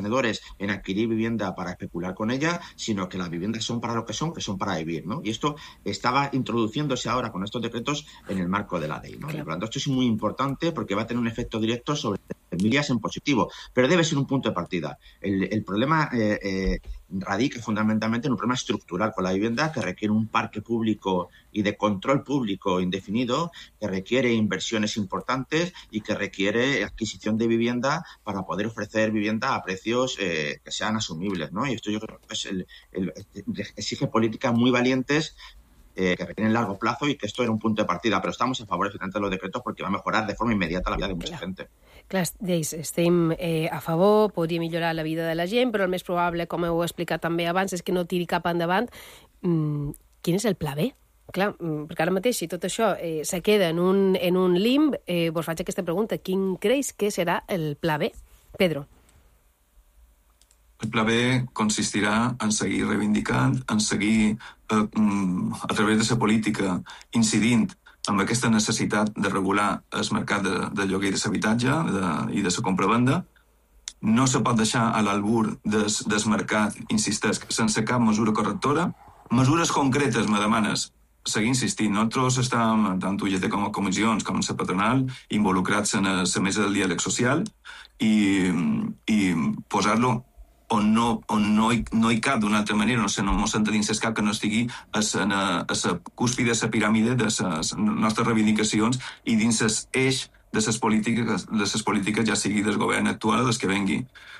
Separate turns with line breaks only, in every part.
tenedores en adquirir vivienda para especular con ella, sino que las viviendas son para lo que son para vivir, ¿no? Y esto estaba introduciéndose ahora con estos decretos en el marco de la ley, ¿no? Claro. Y por lo tanto, esto es muy importante porque va a tener un efecto directo sobre familias en positivo, pero debe ser un punto de partida. El problema radica fundamentalmente en un problema estructural con la vivienda que requiere un parque público y de control público indefinido, que requiere inversiones importantes y que requiere adquisición de vivienda para poder ofrecer vivienda a precios que sean asumibles, ¿no? Y esto yo creo que exige políticas muy valientes que requieren largo plazo y que esto era un punto de partida, però estamos a favor de los decretos porque va a mejorar de forma inmediata la vida de mucha gente.
Clar, estem a favor, podria millorar la vida de la gent, però el més probable, com heu explicat també abans, és que no tiri cap endavant. Quin és el pla B? Clar, perquè ara mateix, si tot això se queda en un limb, vos faig aquesta pregunta. Quin creus que serà el pla B? Pedro.
El pla B consistirà en seguir reivindicant, en seguir a través de la política incidint amb aquesta necessitat de regular el mercat de lloguer i de l'habitatge i de la compra-venda. No se pot deixar a l'albur del mercat, insistesc, sense cap mesura correctora. Mesures concretes, me demanes, seguir insistint. Nosaltres estem, tant UGT com a comissions, com en la patronal, involucrats en la mesa del diàleg social i posar-lo on no hi cap d'una altra manera, no sé, no m'ho senta dins l'escap que no estigui a la cúspide de la piràmide de les nostres reivindicacions i dins l'eix de les polítiques, ja sigui del govern actual o dels que vengui.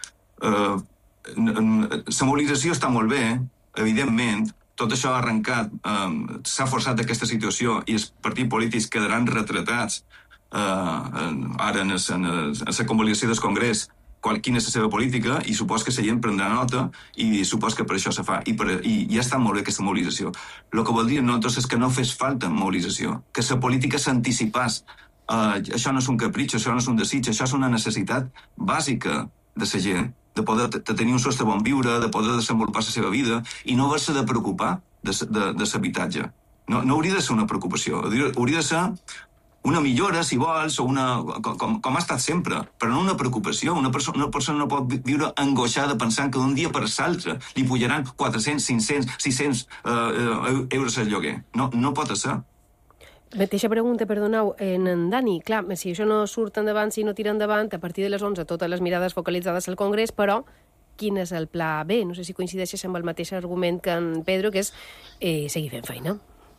La mobilització està molt bé, evidentment, tot això ha arrencat, s'ha forçat aquesta situació i els partits polítics quedaran retratats ara en la convalidació del Congrés quina és la seva política, i supos que la gent prendrà nota i supos que per això se fa. I ja està molt bé aquesta mobilització. El que voldríem nosaltres és que no fes falta mobilització, que la política s'anticipàs. Això no és un capritx, això no és un desig, això és una necessitat bàsica de la gent, de poder tenir un sostre bon viure, de poder desenvolupar la seva vida i no haver-se de preocupar de l'habitatge. No hauria de ser una preocupació, hauria de ser una millora, si vols, o com ha estat sempre, però no una preocupació. Una persona no pot viure angoixada pensant que d'un dia per l'altre li pujaran 400, 500, 600 euros al lloguer. No pot ser.
Mateixa pregunta, perdoneu, en Dani. Clar, si això no surt endavant, si no tira endavant, a partir de les 11 totes les mirades focalitzades al Congrés, però quin és el pla B? No sé si coincideixes amb el mateix argument que en Pedro, que és seguir fent feina.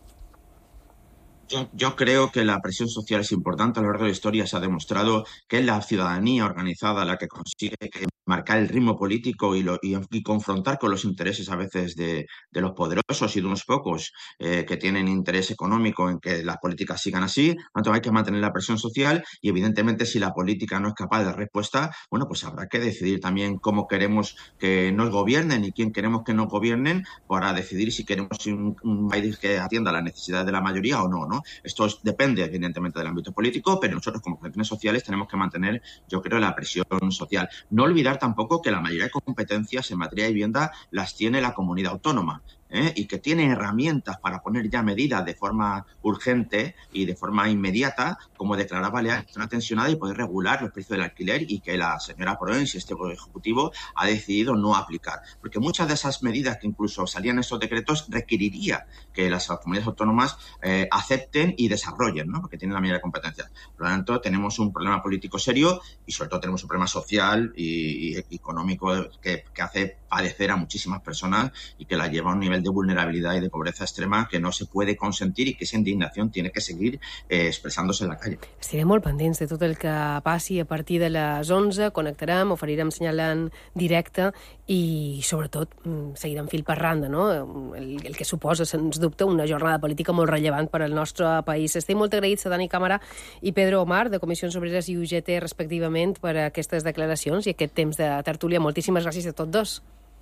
Yo creo que la presión social es importante. A lo largo de la historia se ha demostrado que es la ciudadanía organizada la que consigue marcar el ritmo político y confrontar con los intereses a veces de los poderosos y de unos pocos que tienen interés económico en que las políticas sigan así. Por lo tanto, hay que mantener la presión social y, evidentemente, si la política no es capaz de dar respuesta, bueno, pues habrá que decidir también cómo queremos que nos gobiernen y quién queremos que nos gobiernen para decidir si queremos un país que atienda las necesidades de la mayoría o no, ¿no? Esto depende, evidentemente, del ámbito político, pero nosotros, como organizaciones sociales, tenemos que mantener, yo creo, la presión social. No olvidar tampoco que la mayoría de competencias en materia de vivienda las tiene la comunidad autónoma. Y que tiene herramientas para poner ya medidas de forma urgente y de forma inmediata, como declarar Baleares zona tensionada y poder regular los precios del alquiler, y que la señora Proens y este Ejecutivo ha decidido no aplicar. Porque muchas de esas medidas que incluso salían en estos decretos requeriría que las comunidades autónomas acepten y desarrollen, ¿no? Porque tienen la mayoría de competencias. Por lo tanto, tenemos un problema político serio y sobre todo tenemos un problema social y económico que hace padecer a muchísimas personas y que la lleva a un nivel de vulnerabilidad y de pobreza extrema que no se puede consentir, y que esa indignación tiene que seguir expresándose en la calle.
Estarem molt pendents de tot el que passi a partir de les 11, connectarem, oferirem senyal en directe i, sobretot, seguirem fil per randa, no? El que suposa, sens dubte, una jornada política molt rellevant per al nostre país. Estem molt agraïts a Dani Càmara i Pedro Omar, de Comissions Obreres i UGT, respectivament, per aquestes declaracions i aquest temps de tertúlia. Moltíssimes gràcies a tots dos.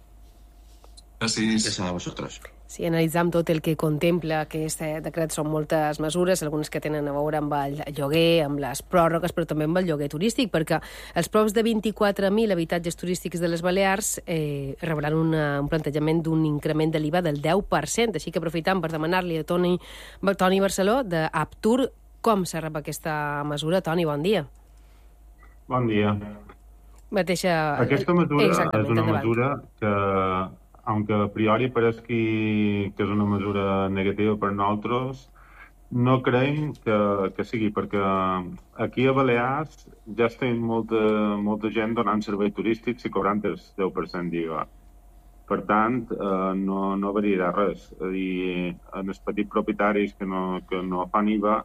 Gràcies a vosaltres.
Si analitzam tot el que contempla aquest decret, són moltes mesures, algunes que tenen a veure amb el lloguer, amb les pròrrogues, però també amb el lloguer turístic, perquè els props de 24.000 habitatges turístics de les Balears rebran un plantejament d'un increment de l'IVA del 10%, així que aprofitam per demanar-li a Toni Barceló, d'Aptur, com se rep aquesta mesura. Toni, bon dia.
Bon dia. Aquesta mesura és una mesura que, aunque a priori pareixi que és una mesura negativa per nosaltres, no creiem que sigui, perquè aquí a Balears ja estem molta gent donant serveis turístics i cobrant el 10% d'IVA. Per tant, no variarà res. És a dir, en els petits propietaris que no fan IVA,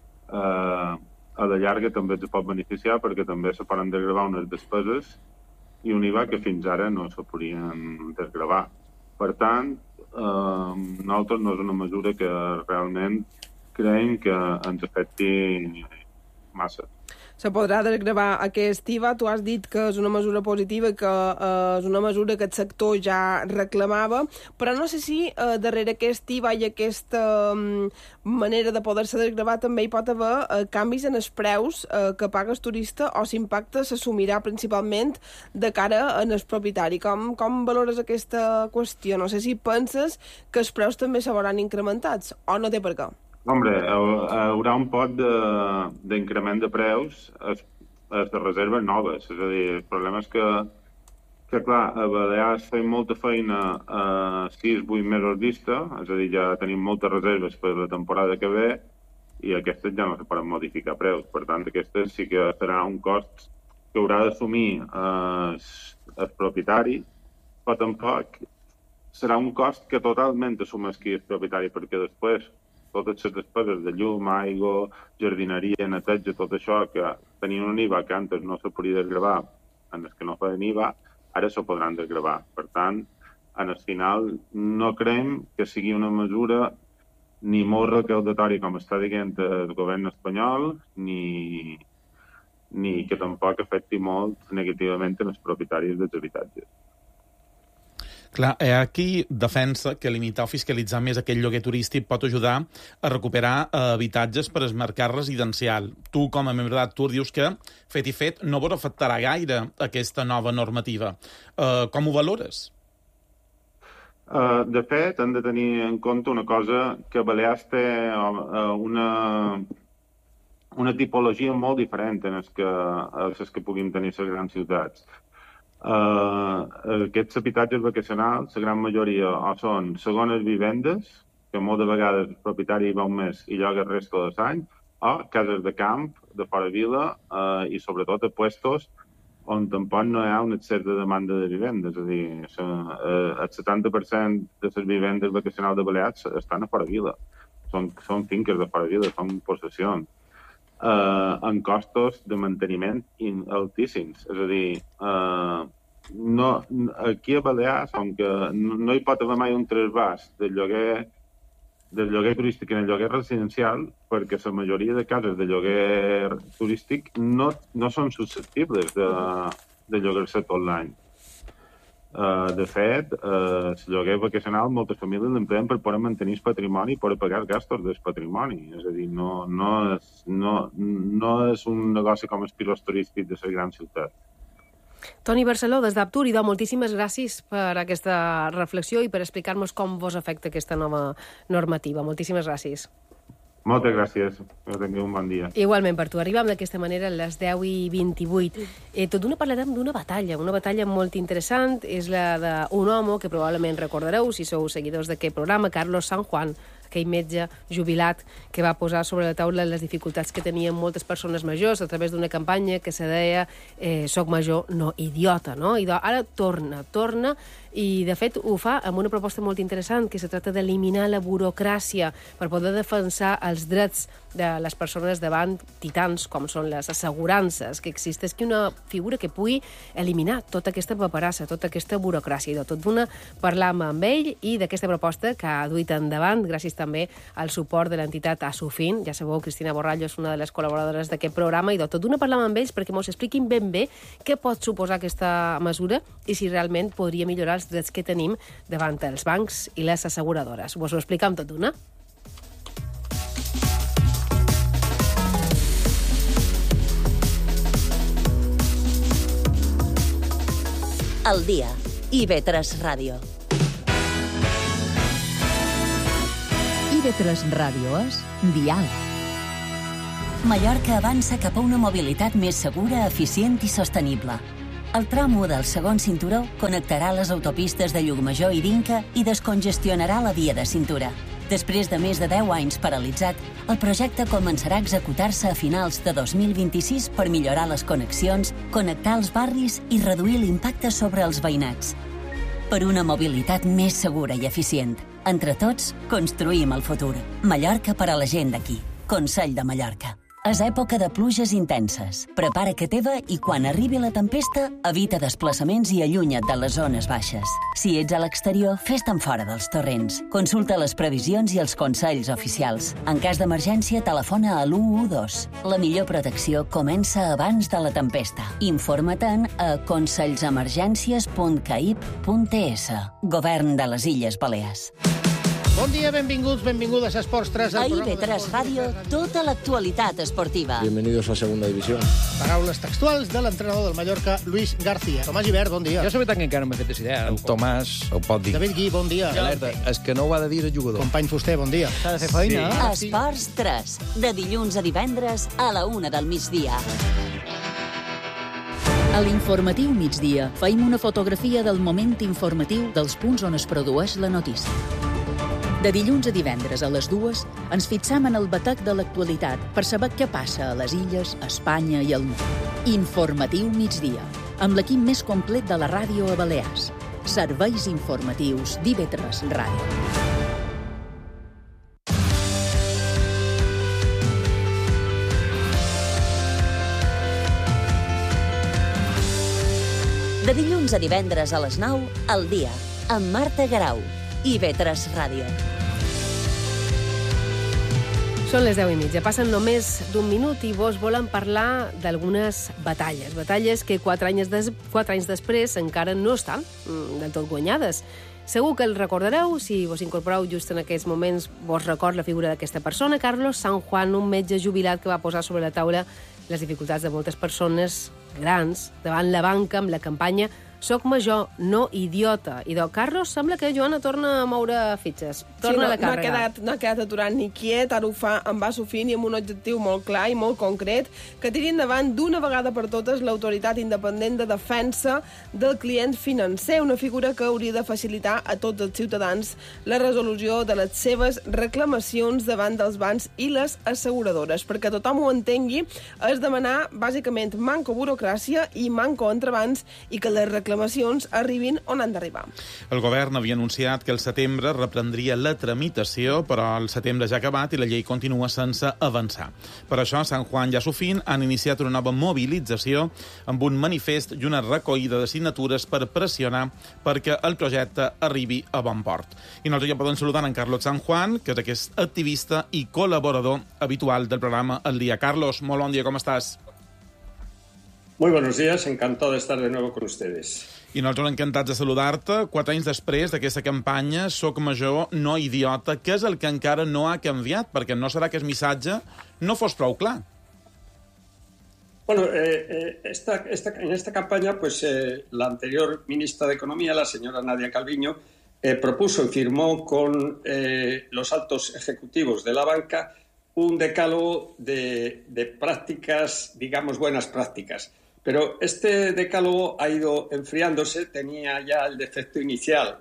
a la llarga també es pot beneficiar perquè també se poden desgravar unes despeses i un IVA que fins ara no se podien desgravar. Per tant, nosaltres no és una mesura que realment creiem que ens afecti massa.
Se podrà desgravar aquest IVA. Tu has dit que és una mesura positiva, que és una mesura que el sector ja reclamava, però no sé si darrere aquest IVA i aquesta manera de poder-se desgravar també hi pot haver canvis en els preus que paga el turista, o si l'impacte s'assumirà principalment de cara en el propietari. Com valores aquesta qüestió? No sé si penses que els preus també se veuran incrementats o no té per què.
Hombre, haurà un pot d'increment de preus a les reserves noves. És a dir, el problema és que clar, a Balears fem molta feina a 6-8 mesos vista, és a dir, ja tenim moltes reserves per la temporada que ve i aquestes ja no se poden modificar preus. Per tant, aquestes sí que serà un cost que haurà d'assumir el propietari, però tampoc serà un cost que totalment assumeixi el propietari, perquè després totes les despeses de llum, aigua, jardineria, neteja, tot això que tenien un IVA que antes no se podia desgravar en els que no feien IVA, ara se podran desgravar. Per tant, en el final no creiem que sigui una mesura ni molt recaudatòria com està dient el govern espanyol, ni que tampoc afecti molt negativament els propietaris dels habitatges.
Clar, aquí defensa que limitar o fiscalitzar més aquell lloguer turístic pot ajudar a recuperar habitatges per al mercat residencial. Tu, com a membre d'Actur, dius que, fet i fet, no vos afectarà gaire aquesta nova normativa. Com ho valores?
De fet, hem de tenir en compte una cosa, que Balears té una tipologia molt diferent en les que puguin tenir les grans ciutats. Aquests habitatges vacacionals, la gran majoria o són segones vivendes, que molt de vegades el propietari va un mes i lloga el resto de l'any, o cases de camp, de fora vila, i sobretot a puestos on tampoc no hi ha un excés de demanda de vivendes. És a dir, el 70% de les vivendes vacacionals de Balears estan a fora vila. Són finques de fora vila, són possessions. En costos de manteniment altíssims. És a dir, aquí a Balears, no hi pot haver mai un trasbàs del lloguer turístic en el lloguer residencial, perquè la majoria de cases de lloguer turístic no són susceptibles de llogar-se tot l'any. De fet, el lloguer vacacional moltes famílies l'empleen per poder mantenir el patrimoni i poder pagar els gastos del patrimoni. És a dir, no és un negoci com els pisos turístics de les grans ciutats.
Toni Barceló, des d'Actur, i moltíssimes gràcies per aquesta reflexió i per explicar-nos com vos afecta aquesta nova normativa. Moltíssimes gràcies.
Moltes gràcies. Que tingueu un bon dia.
Igualment per tu. Arribem d'aquesta manera a les 10:28. Tot d'una parlarem d'una batalla molt interessant. És la d'un home que probablement recordareu, si sou seguidors d'aquest programa, Carlos San Juan, aquell metge jubilat que va posar sobre la taula les dificultats que tenien moltes persones majors a través d'una campanya que se deia «Soc major, no idiota». No? I ara torna i de fet ho fa amb una proposta molt interessant, que se tracta d'eliminar la burocràcia per poder defensar els drets de les persones davant titans com són les assegurances, que existeix una figura que pugui eliminar tota aquesta paperassa, tota aquesta burocràcia. I de tot d'una parlam amb ell i d'aquesta proposta que ha duit endavant gràcies també al suport de l'entitat Asufin. Ja sabeu, Cristina Borrallo és una de les col·laboradores d'aquest programa, i de tot d'una parlam amb ells perquè ens expliquin ben bé què pot suposar aquesta mesura i si realment podria millorar els drets que tenim davant els bancs i les asseguradores. Us ho explicam tot d'una.
Al dia. IB3 Ràdio.
IB3 Ràdio és diàleg.
Mallorca avança cap a una mobilitat més segura, eficient i sostenible.
El tram 1 del segon cinturó connectarà les autopistes de Llucmajor i d'Inca i descongestionarà la via de cintura. Després de més de 10 anys paralitzat, el projecte començarà a executar-se a finals de 2026 per millorar les connexions, connectar els barris i reduir l'impacte sobre els veïnats. Per una mobilitat més segura i eficient. Entre tots, construïm el futur. Mallorca per a la gent d'aquí. Consell de Mallorca. És època de pluges intenses. Prepara que teva i quan arribi la tempesta, evita desplaçaments i allunya't de les zones baixes. Si ets a l'exterior, fes-te'n fora dels torrents. Consulta les previsions i els consells oficials. En cas d'emergència, telefona a l'112. La millor protecció comença abans de la tempesta. Informa-te'n a consells-emergències.caip.es. Govern de les Illes Balears.
Bon dia, benvinguts, benvingudes a Esports 3.
A IB3 Ràdio, tota l'actualitat esportiva.
Bienvenidos a Segunda División.
Paraules textuals de l'entrenador del Mallorca, Luis García. Tomàs Gibert, bon dia.
Jo la veritat que encara no m'he fet idea.
En Tomàs ho pot dir.
David Gui, bon dia.
Alerta, és que no ho ha de dir el jugador.
Company Fuster, bon dia. S'ha de fer feina,
sí. Esports 3, de dilluns a divendres a la 1 del migdia.
A l'informatiu migdia feim una fotografia del moment informatiu dels punts on es produeix la notícia. De dilluns a divendres a les 2 ens fixam en el batec de l'actualitat per saber què passa a les illes, a Espanya i al món. Informatiu migdia, amb l'equip més complet de la ràdio a Balears. Serveis informatius d'IB3 Ràdio.
De dilluns a divendres a les 9, al dia, amb Marta Garau. IB3 Ràdio.
Són les 10:30. Passen només d'un minut i vos volen parlar d'algunes batalles. Batalles que 4 anys després encara no estan del tot guanyades. Segur que el recordareu, si vos incorporeu just en aquests moments, vos record la figura d'aquesta persona, Carlos San Juan, un metge jubilat que va posar sobre la taula les dificultats de moltes persones grans davant la banca amb la campanya «Soc major, no idiota». I del Carlos sembla que Joana torna a moure fitxes. Torna a la càrrega.
No ha quedat aturat ni quiet, ara ho fa amb Basso Fin i amb un objectiu molt clar i molt concret, que tiri endavant d'una vegada per totes l'autoritat independent de defensa del client financer, una figura que hauria de facilitar a tots els ciutadans la resolució de les seves reclamacions davant dels bancs i les asseguradores. Perquè tothom ho entengui, és demanar bàsicament manco burocràcia i manco entrebancs i que les reclamacions arribin on han d'arribar.
El govern havia anunciat que el setembre reprendria la tramitació, però el setembre ja ha acabat i la llei continua sense avançar. Per això, San Juan i Assofín han iniciat una nova mobilització amb un manifest i una recollida de signatures per pressionar perquè el projecte arribi a bon port. I nosaltres ja podem saludar en Carlos San Juan, que és aquest activista i col·laborador habitual del programa El Día. Carlos, molt bon dia, com estàs?
Muy buenos días, encantado de estar de nuevo con ustedes.
I nosaltres encantats de saludar-te. 4 anys després d'aquesta campanya, Soc major, no idiota, què és el que encara no ha canviat? Perquè no serà que el missatge no fos prou clar.
Bueno, en esta campaña, pues la anterior ministra de Economía, la señora Nadia Calviño, propuso y firmó con los altos ejecutivos de la banca un decálogo de prácticas, digamos, buenas prácticas. Pero este decálogo ha ido enfriándose, tenía ya el defecto inicial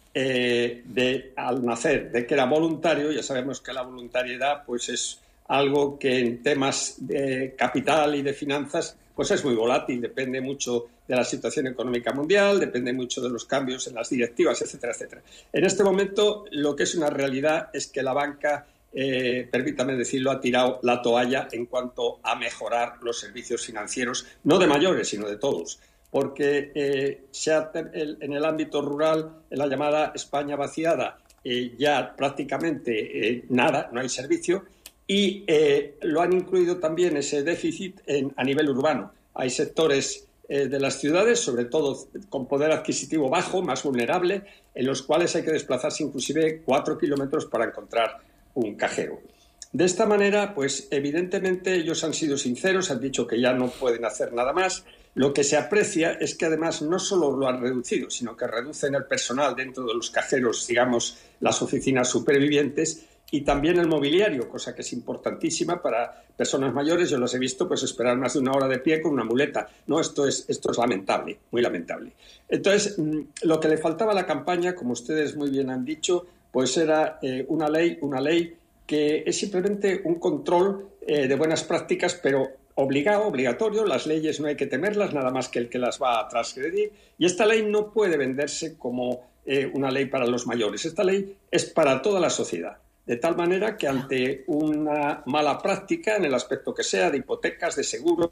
al nacer, de que era voluntario. Ya sabemos que la voluntariedad pues es algo que en temas de capital y de finanzas pues es muy volátil, depende mucho de la situación económica mundial, depende mucho de los cambios en las directivas, etcétera, etcétera. En este momento lo que es una realidad es que la banca, permítame decirlo, ha tirado la toalla en cuanto a mejorar los servicios financieros, no de mayores, sino de todos, porque en el ámbito rural, en la llamada España vaciada, ya prácticamente nada, no hay servicio, y lo han incluido también ese déficit a nivel urbano. Hay sectores de las ciudades, sobre todo con poder adquisitivo bajo, más vulnerable, en los cuales hay que desplazarse inclusive 4 kilómetros para encontrar un cajero. De esta manera, pues evidentemente ellos han sido sinceros, han dicho que ya no pueden hacer nada más. Lo que se aprecia es que además no solo lo han reducido, sino que reducen el personal dentro de los cajeros, digamos, las oficinas supervivientes, y también el mobiliario, cosa que es importantísima para personas mayores. Yo los he visto pues esperar más de una hora de pie con una muleta. No, esto es lamentable, muy lamentable. Entonces, lo que le faltaba a la campaña, como ustedes muy bien han dicho, pues era una ley que es simplemente un control de buenas prácticas, pero obligatorio. Las leyes no hay que temerlas, nada más que el que las va a transgredir. Y esta ley no puede venderse como una ley para los mayores. Esta ley es para toda la sociedad. De tal manera que ante una mala práctica, en el aspecto que sea, de hipotecas, de seguros,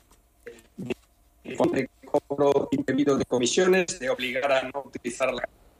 de cobro indebido de comisiones, de obligar a no utilizar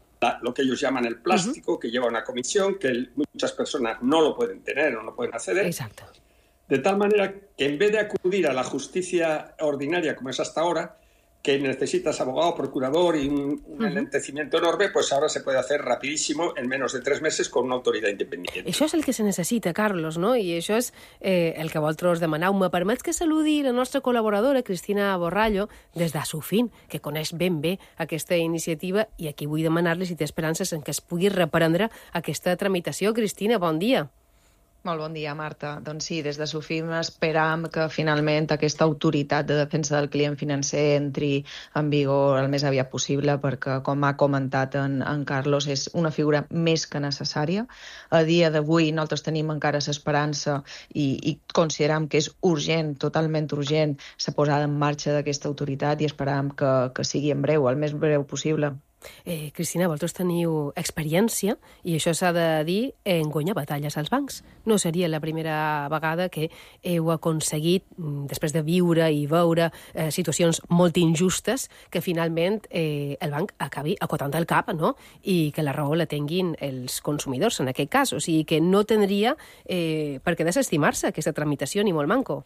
lo que ellos llaman el plástico, que lleva una comisión, que muchas personas no lo pueden tener o no pueden acceder.
Exacto.
De tal manera que en vez de acudir a la justicia ordinaria, como es hasta ahora, que necesitas abogado, procurador y un enlentecimiento enorme, pues ahora se puede hacer rapidísimo, en menos de 3 meses, con una autoridad independiente.
Això és el que se necessita, Carlos, no? I això és el que vosaltres demanau. Me permets que saludi la nostra col·laboradora, Cristina Borrallo, des d'Assufin, que coneix ben bé aquesta iniciativa, i aquí vull demanar-li si té esperances en que es pugui reprendre aquesta tramitació. Cristina, bon dia.
Molt bon dia, Marta. Doncs sí, des de Sofim esperam que finalment aquesta autoritat de defensa del client financer entri en vigor el més aviat possible, perquè, com ha comentat en Carlos, és una figura més que necessària. A dia d'avui nosaltres tenim encara l'esperança i consideram que és urgent, totalment urgent, la posada en marxa d'aquesta autoritat, i esperam que sigui en breu, el més breu possible.
Cristina, vosaltres teniu experiència, i això s'ha de dir, en guanyar batalles als bancs. No seria la primera vegada que heu aconseguit, després de viure i veure situacions molt injustes, que finalment el banc acabi acotant el cap, no? I que la raó la tinguin els consumidors, en aquest cas. O sigui que no tindria per què desestimar-se aquesta tramitació, ni molt manco.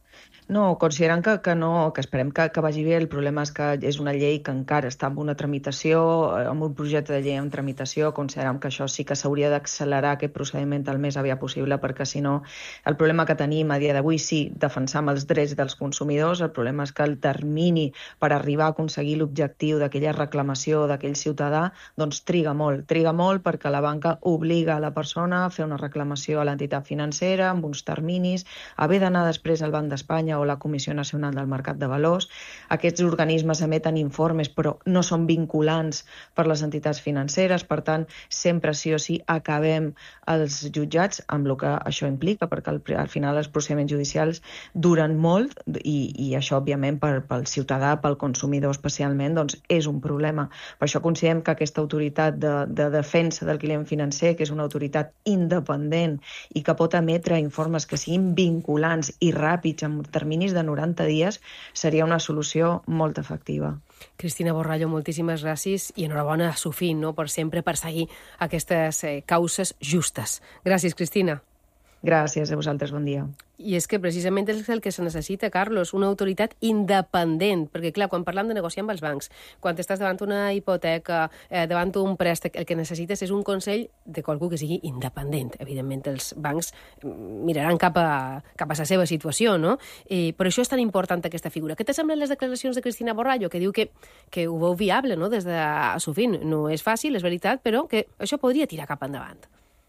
No, considerant que no, que esperem que vagi bé. El problema és que és una llei que encara està en una tramitació, amb un projecte de llei en tramitació. Considerem que això sí que s'hauria d'accelerar aquest procediment el més aviat possible, perquè si no, el problema que tenim a dia d'avui, sí, defensam els drets dels consumidors, el problema és que el termini per arribar a aconseguir l'objectiu d'aquella reclamació d'aquell ciutadà, doncs triga molt perquè la banca obliga a la persona a fer una reclamació a l'entitat financera amb uns terminis, haver d'anar després al Banc d'Espanya o la Comissió Nacional del Mercat de Valors. Aquests organismes emeten informes, però no són vinculants per les entitats financeres, per tant, sempre sí o sí acabem els jutjats amb el que això implica, perquè al final els procediments judicials duren molt i això, òbviament, pel ciutadà, pel consumidor especialment, doncs és un problema. Per això considerem que aquesta autoritat de defensa del client financer, que és una autoritat independent i que pot emetre informes que siguin vinculants i ràpids en terminis de 90 dies, seria una solució molt efectiva.
Cristina Borrallo, moltíssimes gràcies i enhorabona a Sofin, no?, per sempre perseguir aquestes causes justes. Gràcies, Cristina.
Gràcies a vosaltres, bon dia.
I és que precisament és el que se necessita, Carlos, una autoritat independent, perquè clar, quan parlem de negociar amb els bancs, quan estàs davant una hipoteca, davant un préstec, el que necessites és un consell de qualcú que sigui independent. Evidentment, els bancs miraran cap a la seva situació, no? Per això és tan important aquesta figura. Què te semblen les declaracions de Cristina Borrallo, que diu que ho veu viable, no?, des d'Assufin? No és fàcil, és veritat, però que això podria tirar cap endavant.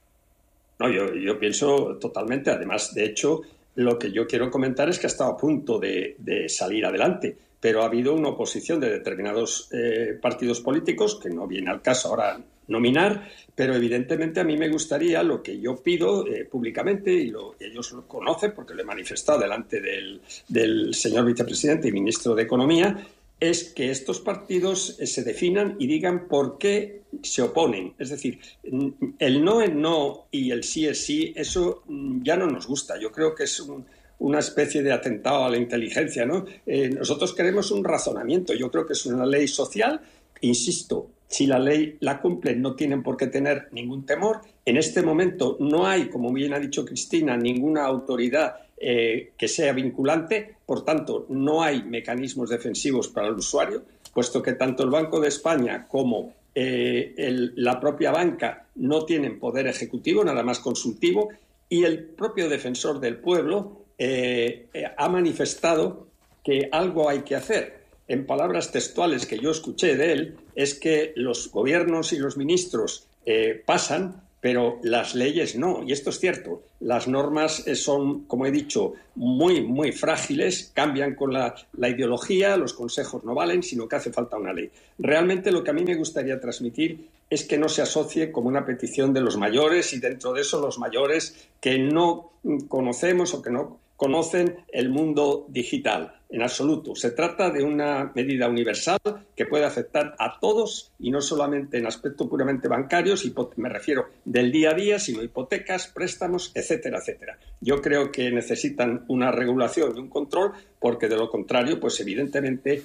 No, yo pienso totalmente. Además, de hecho, lo que yo quiero comentar es que ha estado a punto de salir adelante, pero ha habido una oposición de determinados partidos políticos, que no viene al caso ahora nominar, pero evidentemente a mí me gustaría, lo que yo pido públicamente, y ellos lo conocen porque lo he manifestado delante del señor vicepresidente y ministro de Economía, es que estos partidos se definan y digan por qué se oponen. Es decir, el no es no y el sí es sí, eso ya no nos gusta. Yo creo que es una especie de atentado a la inteligencia, ¿no? Nosotros queremos un razonamiento. Yo creo que es una ley social. Insisto, si la ley la cumplen, no tienen por qué tener ningún temor. En este momento no hay, como bien ha dicho Cristina, ninguna autoridad que sea vinculante, por tanto, no hay mecanismos defensivos para el usuario, puesto que tanto el Banco de España como la propia banca no tienen poder ejecutivo, nada más consultivo, y el propio defensor del pueblo ha manifestado que algo hay que hacer. En palabras textuales que yo escuché de él, es que los gobiernos y los ministros pasan, pero las leyes no, y esto es cierto. Las normas son, como he dicho, muy, muy frágiles, cambian con la ideología, los consejos no valen, sino que hace falta una ley. Realmente lo que a mí me gustaría transmitir es que no se asocie como una petición de los mayores, y dentro de eso los mayores que no conocemos o que no conocen el mundo digital. En absoluto. Se trata de una medida universal que puede afectar a todos y no solamente en aspectos puramente bancarios, me refiero del día a día, sino hipotecas, préstamos, etcétera, etcétera. Yo creo que necesitan una regulación y un control, porque de lo contrario, pues evidentemente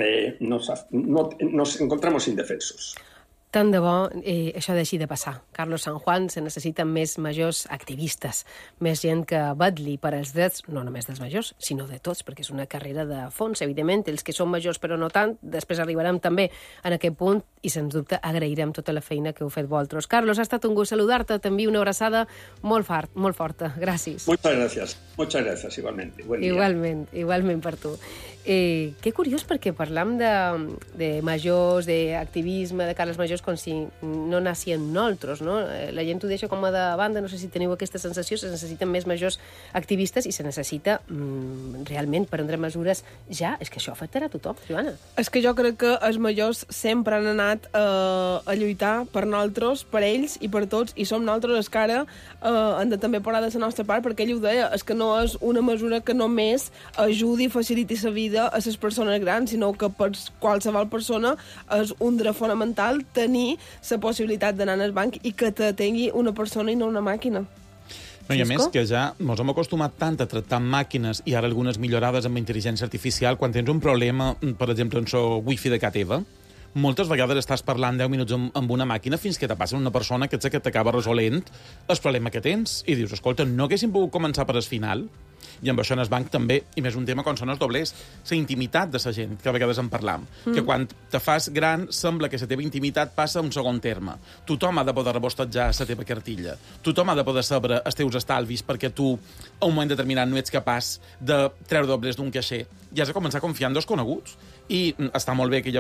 nos encontramos indefensos.
Tant de bo això deixi de passar. Carlos San Juan, se necessiten més majors activistes, més gent que vetlli per als drets, no només dels majors, sinó de tots, perquè és una carrera de fons, evidentment. Els que són majors però no tant, després arribarem també en aquest punt i, sens dubte, agrairem tota la feina que heu fet vosaltres. Carlos, ha estat un gust saludar-te, t'envio una abraçada molt forta. Gràcies.
Muchas gracias, igualmente. Buen día.
Igualment per tu. Que curiós, perquè parlam de majors, d'activisme, de cares majors, com si no nascien nosaltres, no? La gent ho deixa com a de banda, no sé si teniu aquesta sensació, se necessiten més majors activistes i se necessita realment prendre mesures ja. És que això afectarà a tothom, Joana.
És que jo crec que els majors sempre han anat a lluitar per nosaltres, per ells i per tots, i som nosaltres els que ara hem de també parar de la nostra part, perquè ell ho deia, és que no és una mesura que només ajudi i faciliti la vida a les persones grans, sinó que per qualsevol persona és un dret fonamental tenir la possibilitat d'anar al banc i que t'atengui una persona i no una màquina.
No, i a més que ja ens hem acostumat tant a tractar màquines, i ara algunes millorades amb intel·ligència artificial, quan tens un problema, per exemple, en el wifi de casa teva, moltes vegades estàs parlant 10 minuts amb una màquina fins que te passa una persona que t'acaba resolent el problema que tens. I dius, escolta, no haguéssim pogut començar per el final? I amb això en el banc també, i més un tema com són els doblers, la intimitat de la gent, que a vegades en parlam, que quan te fas gran sembla que la teva intimitat passa a un segon terme. Tothom ha de poder rebostejar la teva cartilla, tothom ha de poder saber els teus estalvis, perquè tu, a un moment determinat, no ets capaç de treure doblers d'un caixer, i has de començar a confiar en desconeguts. I està molt bé aquella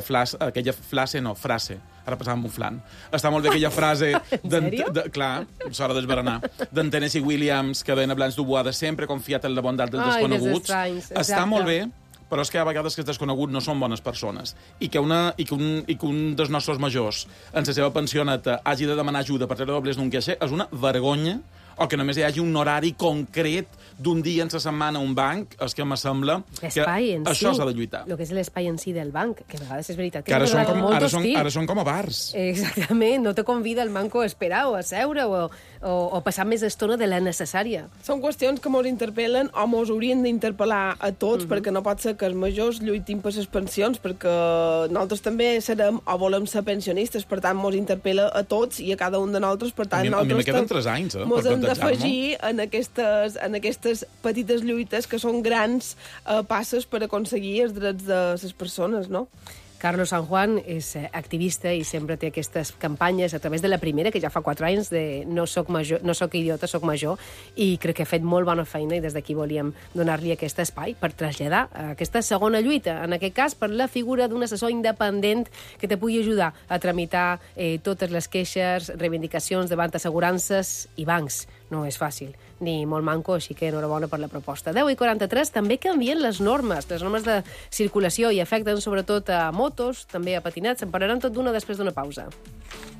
frase, ara passàvem buflant, està molt bé aquella frase clar, s'hora d'esbaranar, d'en Tennessee Williams, que deien a Blanche Dubois, sempre confiat en la bondat dels desconeguts. Està molt bé, però és que a vegades que els desconeguts no són bones persones, i que un dels nostres majors en la seva pensioneta hagi de demanar ajuda per treure doblers d'un caixer és una vergonya, o que només hi hagi un horari concret d'un dia en la setmana a un banc, és que me sembla que això s'ha de lluitar.
El que és l'espai en si del banc, que a vegades és veritat.
Que ara són com a bars.
Exactament, no te convida el banco a esperar o a seure o passar més estona de la necessària.
Són qüestions que mos interpel·len o mos haurien d'interpel·lar a tots, perquè no pot ser que els majors lluitin per les pensions, perquè nosaltres també serem o volem ser pensionistes, per tant mos interpel·la a tots i a cada un de nosaltres, per tant
a mi me queden 3 anys,
mos hem d'afegir en aquestes petites lluites que són grans passes per aconseguir els drets de les persones, no?
Carlos San Juan és activista i sempre té aquestes campanyes a través de la primera, que ja fa 4 anys, de no soc idiota, soc major, i crec que ha fet molt bona feina i des d'aquí volíem donar-li aquest espai per traslladar aquesta segona lluita, en aquest cas per la figura d'un assessor independent que te pugui ajudar a tramitar totes les queixes, reivindicacions davant assegurances i bancs. No és fàcil, ni molt manco, així que enhorabona per la proposta. 10:43, també canvien les normes de circulació i afecten sobretot a motos, també a patinets. En parlarem tot d'una després d'una pausa.